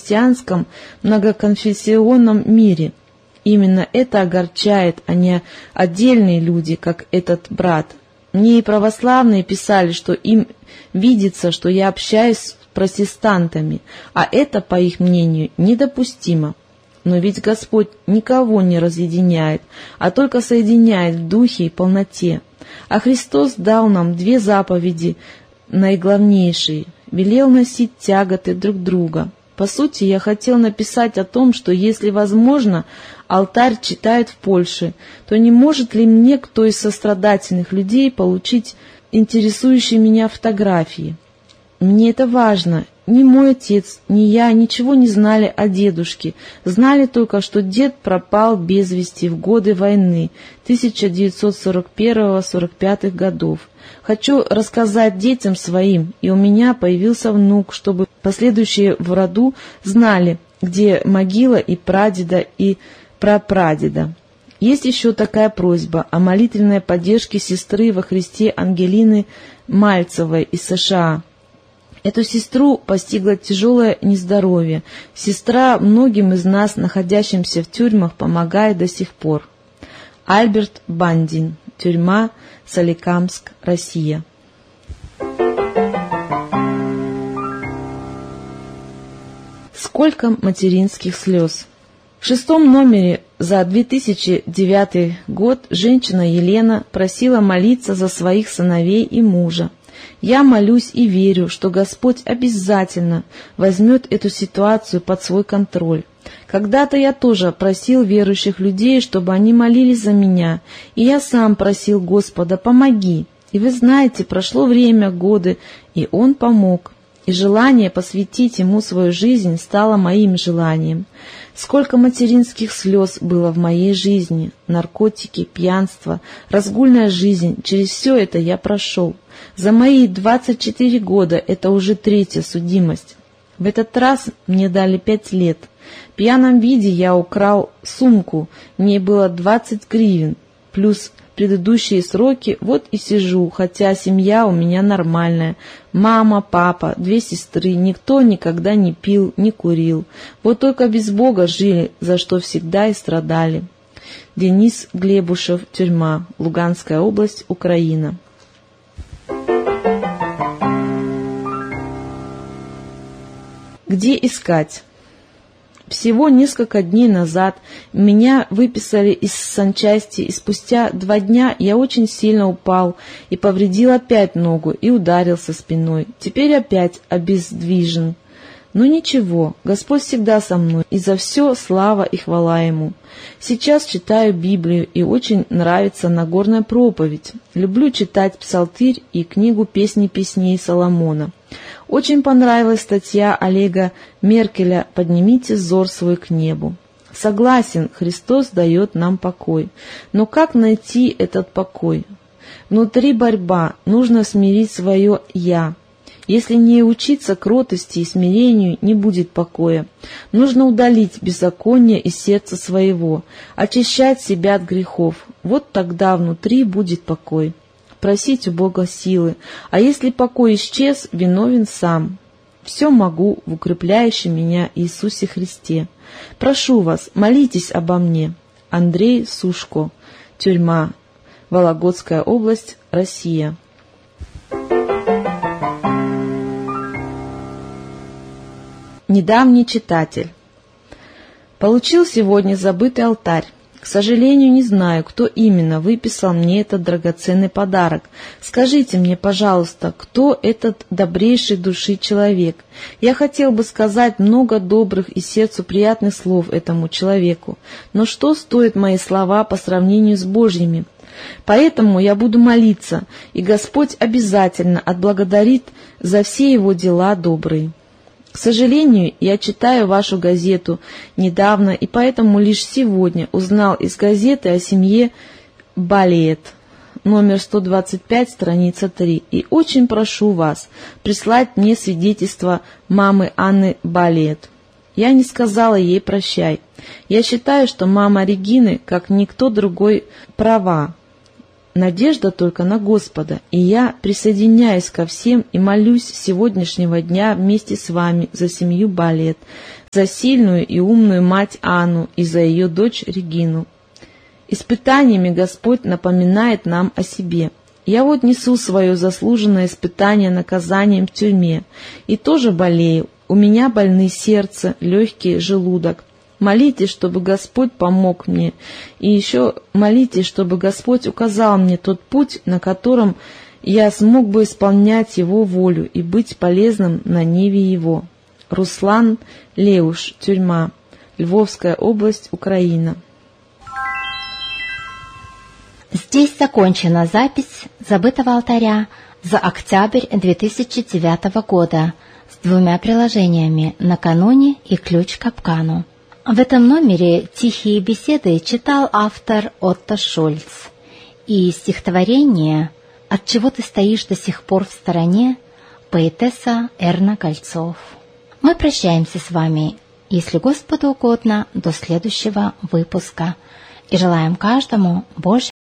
христианском многоконфессионном мире. Именно это огорчает, а не отдельные люди, как этот брат. Мне и православные писали, что им видится, что я общаюсь с протестантами, а это, по их мнению, недопустимо. Но ведь Господь никого не разъединяет, а только соединяет в духе и полноте. А Христос дал нам две заповеди наиглавнейшие, велел носить тяготы друг друга. По сути, я хотел написать о том, что если возможно, алтарь читают в Польше, то не может ли мне кто из сострадательных людей получить интересующие меня фотографии? Мне это важно. Ни мой отец, ни я ничего не знали о дедушке. Знали только, что дед пропал без вести в годы войны 1941-45 годов. Хочу рассказать детям своим, и у меня появился внук, чтобы последующие в роду знали, где могила и прадеда, и прапрадеда. Есть еще такая просьба о молитвенной поддержке сестры во Христе Ангелины Мальцевой из США. Эту сестру постигло тяжелое нездоровье. Сестра многим из нас, находящимся в тюрьмах, помогает до сих пор. Альберт Бандин. Тюрьма, Соликамск, Россия. Сколько материнских слез! В 6-м номере за 2009 год женщина Елена просила молиться за своих сыновей и мужа. Я молюсь и верю, что Господь обязательно возьмет эту ситуацию под свой контроль. Когда-то я тоже просил верующих людей, чтобы они молились за меня, и я сам просил Господа: помоги. И вы знаете, прошло время, годы, и Он помог. И желание посвятить Ему свою жизнь стало моим желанием. Сколько материнских слез было в моей жизни, наркотики, пьянство, разгульная жизнь, через все это я прошел. За мои 24 года это уже 3-я судимость. В этот раз мне дали 5 лет. В пьяном виде я украл сумку, в ней было 20 гривен, плюс предыдущие сроки, вот и сижу, хотя семья у меня нормальная. Мама, папа, 2 сестры, никто никогда не пил, не курил. Вот только без Бога жили, за что всегда и страдали. Денис Глебушев, тюрьма, Луганская область, Украина. Где искать? Всего несколько дней назад меня выписали из санчасти, и спустя 2 дня я очень сильно упал и повредил опять ногу и ударился спиной. Теперь опять обездвижен. Но ничего, Господь всегда со мной, и за все слава и хвала Ему. Сейчас читаю Библию, и очень нравится Нагорная проповедь. Люблю читать Псалтырь и книгу «Песни песней Соломона». Очень понравилась статья Олега Меркеля «Поднимите взор свой к небу». Согласен, Христос дает нам покой. Но как найти этот покой? Внутри борьба, нужно смирить свое «я». Если не учиться кротости и смирению, не будет покоя. Нужно удалить беззаконие из сердца своего, очищать себя от грехов. Вот тогда внутри будет покой. Просить у Бога силы, а если покой исчез, виновен сам. Все могу в укрепляющем меня Иисусе Христе. Прошу вас, молитесь обо мне. Андрей Сушко. Тюрьма. Вологодская область, Россия. Недавний читатель. Получил сегодня забытый алтарь. К сожалению, не знаю, кто именно выписал мне этот драгоценный подарок. Скажите мне, пожалуйста, кто этот добрейший души человек? Я хотел бы сказать много добрых и сердцу приятных слов этому человеку, но что стоят мои слова по сравнению с Божьими? Поэтому я буду молиться, и Господь обязательно отблагодарит за все его дела добрые. К сожалению, я читаю вашу газету недавно, и поэтому лишь сегодня узнал из газеты о семье Балет, номер 125, страница 3, и очень прошу вас прислать мне свидетельство мамы Анны Балет. Я не сказала ей прощай. Я считаю, что мама Регины, как никто другой, права. Надежда только на Господа, и я присоединяюсь ко всем и молюсь с сегодняшнего дня вместе с вами за семью Балет, за сильную и умную мать Анну и за ее дочь Регину. Испытаниями Господь напоминает нам о себе. Я вот несу свое заслуженное испытание наказанием в тюрьме, и тоже болею. У меня больны сердце, легкие, желудок. Молитесь, чтобы Господь помог мне, и еще молитесь, чтобы Господь указал мне тот путь, на котором я смог бы исполнять Его волю и быть полезным на ниве Его. Руслан Леуш, тюрьма, Львовская область, Украина. Здесь закончена запись забытого алтаря за октябрь 2009 года с 2 приложениями «Накануне» и «Ключ к капкану». В этом номере «Тихие беседы» читал автор Отто Шульц и стихотворение «От чего ты стоишь до сих пор в стороне» поэтесса Эрна Кольцов. Мы прощаемся с вами, если Господу угодно, до следующего выпуска и желаем каждому Божьего